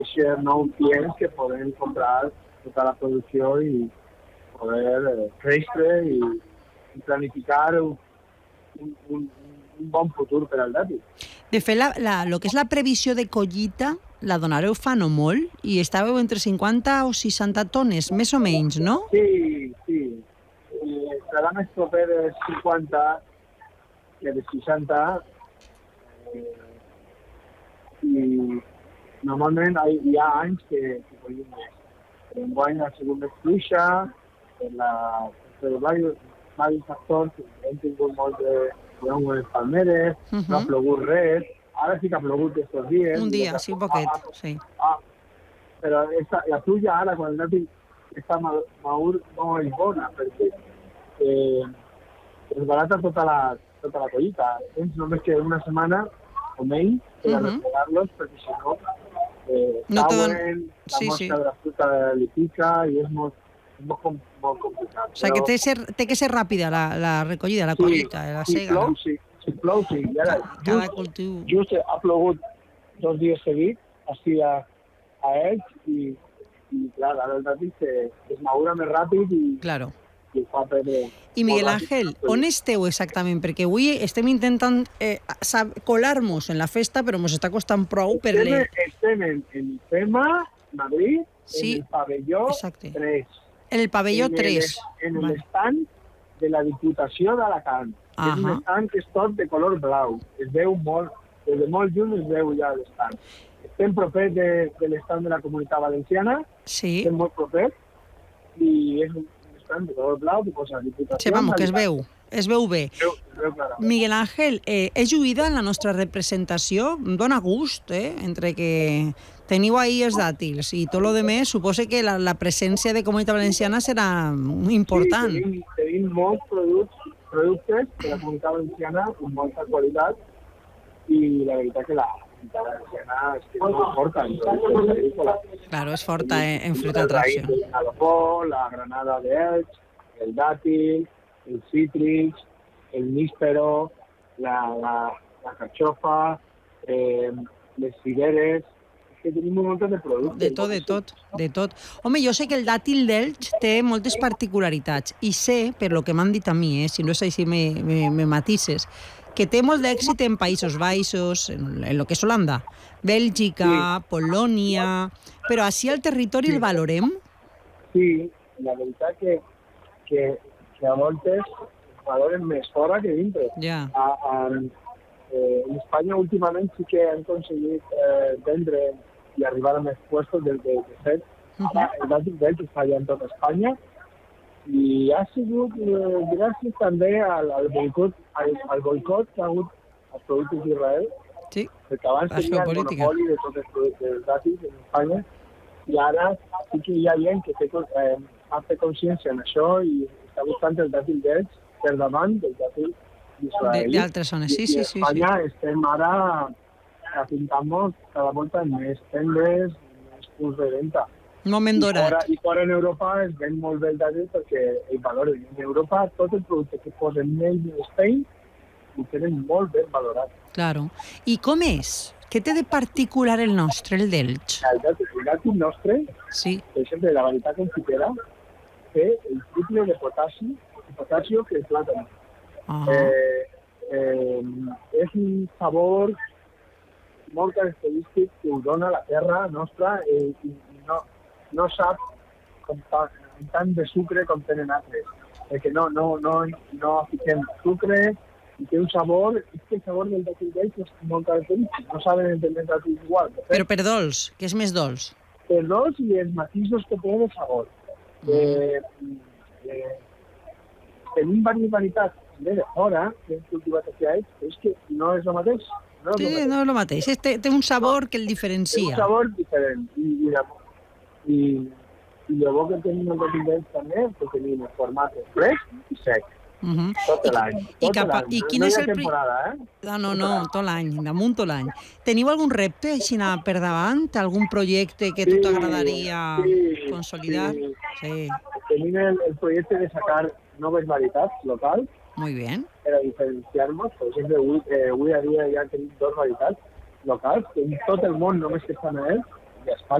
nous clients que poden comprar tota la producció i poder créixer i planificar un bon futur per al dàtil. De fet, lo que és la previsió de collita la donareu fa no molt i estàveu entre 50 o 60 tones, més o menys, no? Sí. Serà més proper de 50 que de 60 i normalment hi ha anys que collim més. Enguany ha sigut més fluixa, per diversos factors, hem tingut molt de palmeres, no ha plogut res, ara sí que ha plogut estos dies. Un dia, sí, un poquet, sí. Però la pluja ara, quan el dàtil està madur, no és bona, perquè es barata tota la collita. Tens només que una setmana o menys per regar-los, perquè si no cauen, la mosca de la fruta li pica i és molt complicat. O sigui que té que ser ràpida la recollida, la collita, la sega. Si plou, sí. I ara, just ha plogut 2 dies seguits, així a Elx, i clar, ara el dàtil es madura més ràpid i fa perdre. I Miguel Ángel, on esteu exactament? Perquè avui estem intentant colar-nos en la festa, però ens està costant prou per Estem en IFEMA, Madrid, en el pavelló 3. En el pavelló 3. En l'estand de la Diputació d'Alacant. És un estand que és tot de color blau. Es veu molt, des de molt lluny es veu ja l'estand. Estem propers de l'estand de la Comunitat Valenciana, estem molt propers, i és un estand de color blau que posa Diputació. Sí, vamos, que es veu bé. Miguel Ángel, és lluïda en la nostra representació? Em dóna gust, entre que teniu ahir els dàtils i tot el demés, suposa que la presència de Comunitat Valenciana serà important. Sí, tenim molts productes de la Comunitat Valenciana amb molta qualitat i la veritat que la Comunitat Valenciana és molt forta en productes agrícoles. Claro, és forta en fruta atracció. La granada d'Elx, el dàtil, el cítric, el níspero, la carxofa, les figueres. Que tenim un munt de productes. De tot. Home, jo sé que el dàtil d'Elx té moltes particularitats i sé, per lo que m'han dit a mi, si no és així me matises, que té molt d'èxit en Països Baixos, en lo que és Holanda, Bèlgica, Polònia, però així al territori el valorem? Sí, la veritat que a voltes valoren més fora que dintre. Ja. En Espanya últimament sí que han aconseguit vendre i arribar a més puestos del fet. El dàtil d'Elx està allà en tota Espanya i ha sigut gràcies també al boicot que ha hagut als productes d'Israel, perquè abans tenia el monopoli de tots els productes dàtils en Espanya i ara sí que hi ha gent que ha fet consciència en això i està buscant el dàtil d'Elx per davant del dàtil d'altres zones, sí. En Espanya estem ara apuntant-nos cada volta més tendes, més punts de venda. Un moment dorat. I fora en Europa es ven molt bé el dàtil perquè el valor en Europa, tot el producte que posen Made in Spain ho tenen molt ben valorat. Claro. I com és? Què té de particular el nostre, el d'Elx? El dàtil nostre, per exemple, la varietat confitera, té el triple de potasio que el plàtan. És un sabor molt característic que ho dona la terra nostra i no sap tant de sucre com tenen altres, perquè no fiquem sucre i té un sabor, és que el sabor del dàtil d'Elx és molt característic, no saben entendre dàtils igual. Però per dolç, que és més dolç? Per dolç i els matisos que tenen el sabor. Tenim varietats de fora, que hem cultivat aquí a Elx, però és que no és el mateix. No és el mateix. Té un sabor que el diferencia. Té un sabor diferent. I el bo que tenim el dàtil d'Elx també, que tenim el format fresc i sec. Tot l'any. I quin és el temporada, No, tot l'any, damunt tot l'any. Teniu algun repte així per davant? Algun projecte que a tu t'agradaria consolidar? Sí. Tenim el projecte de sacar noves varietats locals. Muy bien. Per a diferenciar-nos. Per exemple, avui a dia ja tenim 2 varietats locals, que en tot el món només que estan a Elx, Espanya